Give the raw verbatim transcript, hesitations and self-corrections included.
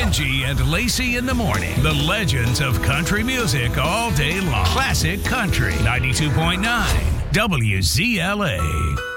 Angie and Lacey in the morning. The legends of country music all day long. Classic Country ninety-two point nine W Z L A.